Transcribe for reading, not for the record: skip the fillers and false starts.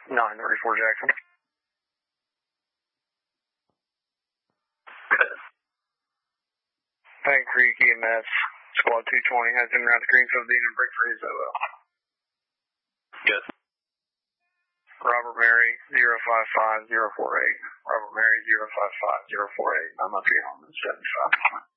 934 Jackson. Pine Creek EMS, Squad 220 has been around the Greenfield Dean and break for his OL. Good. Robert Mary 055048. Robert Mary 055048. I'm up here on the 75.